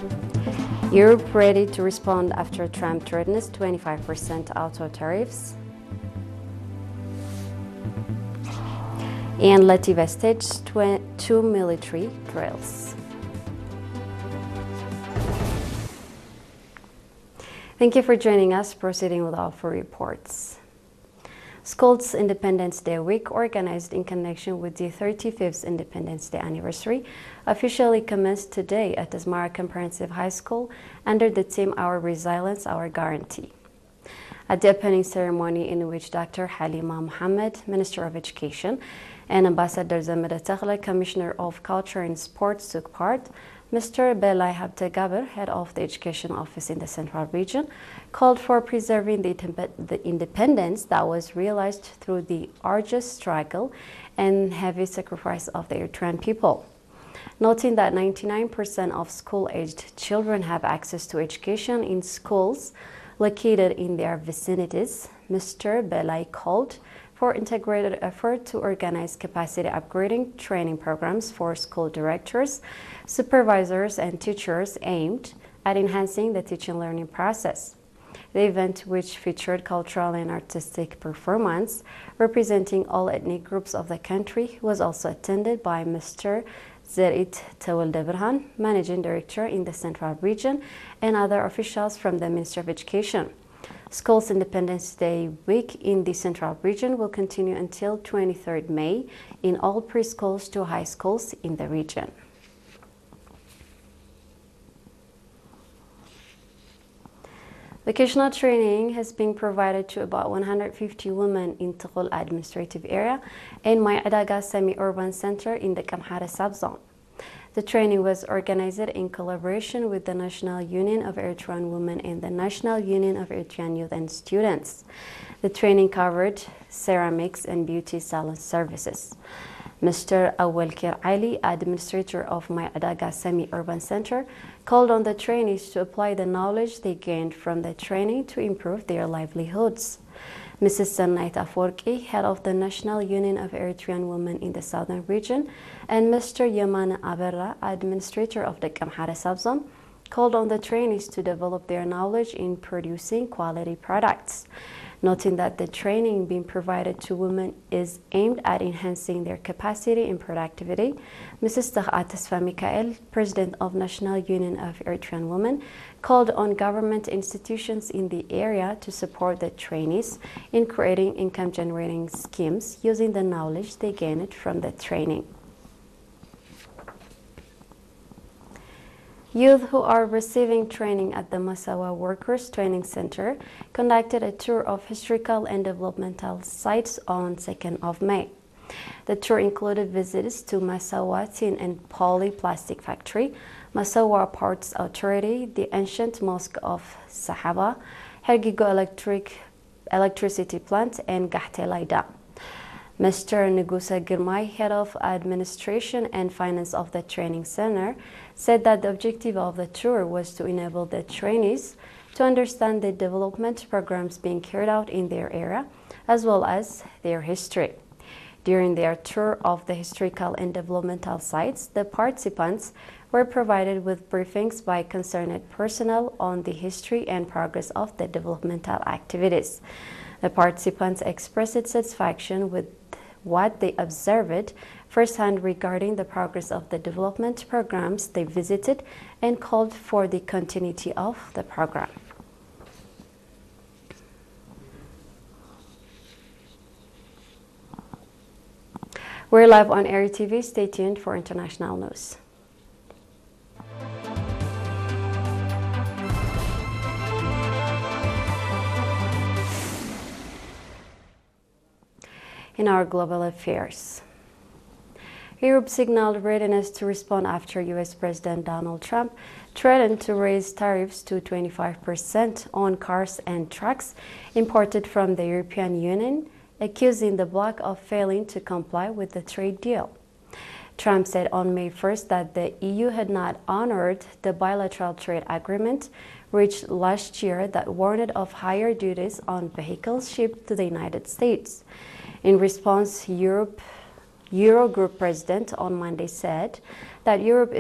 Europe ready to respond after Trump threatens 25% auto tariffs. And Latvia staged 2 military drills. Thank you for joining us. Proceeding with our full reports. Skol's Independence Day week, organized in connection with the 35th Independence Day anniversary, officially commenced today at Asmara Comprehensive High School under the theme Our Resilience, Our Guarantee. At the opening ceremony, in which Dr. Halima Mohammed, Minister of Education, and Ambassador Zameda Taghla, Commissioner of Culture and Sports, took part, Mr. Belay Habtegaber, head of the Education Office in the Central Region, called for preserving the independence that was realized through the arduous struggle and heavy sacrifice of the Eritrean people. Noting that 99% of school-aged children have access to education in schools located in their vicinities, Mr. Belay called for integrated effort to organize capacity upgrading training programs for school directors, supervisors, and teachers aimed at enhancing the teaching learning process. The event, which featured cultural and artistic performance representing all ethnic groups of the country, was also attended by Mr. Zerit Teweldeberhan, Managing Director in the Central Region, and other officials from the Ministry of Education. Skol's Independence Day week in the Central Region will continue until 23rd May in all preschools to high schools in the region. Vocational training has been provided to about 150 women in Tukhul administrative area and My Adaga semi-urban center in the Kamhara subzone. The training was organized in collaboration with the National Union of Eritrean Women and the National Union of Eritrean Youth and Students. The training covered ceramics and beauty salon services. Mr. Awelkir Ali, administrator of My Adaga semi-urban center, called on the trainees to apply the knowledge they gained from the training to improve their livelihoods. Mrs. Sanait Aforki, head of the National Union of Eritrean Women in the Southern Region, and Mr. Yamana Aberra, administrator of the Kamhara subzone, called on the trainees to develop their knowledge in producing quality products. Noting that the training being provided to women is aimed at enhancing their capacity and productivity, Mrs. Tahat Tesfa Mikael, President of National Union of Eritrean Women, called on government institutions in the area to support the trainees in creating income-generating schemes using the knowledge they gained from the training. Youth who are receiving training at the Massawa Workers Training Center conducted a tour of historical and developmental sites on 2nd of May. The tour included visits to Massawa Tin and Poly Plastic Factory, Massawa Ports Authority, the ancient Mosque of Sahaba, Hergigo Electricity Plant, and Gahtela Dam. Mr. Negusa Girmay, head of administration and finance of the training center, said that the objective of the tour was to enable the trainees to understand the development programs being carried out in their area, as well as their history. During their tour of the historical and developmental sites, the participants were provided with briefings by concerned personnel on the history and progress of the developmental activities. The participants expressed satisfaction with what they observed firsthand regarding the progress of the development programs they visited and called for the continuity of the program. We're live on Air TV. Stay tuned for international news. In our global affairs, Europe signaled readiness to respond after U.S. President Donald Trump threatened to raise tariffs to 25% on cars and trucks imported from the European Union, accusing the bloc of failing to comply with the trade deal. Trump said on May 1st that the EU had not honored the bilateral trade agreement reached last year that warned of higher duties on vehicles shipped to the United States. In response, Eurogroup president on Monday said that Europe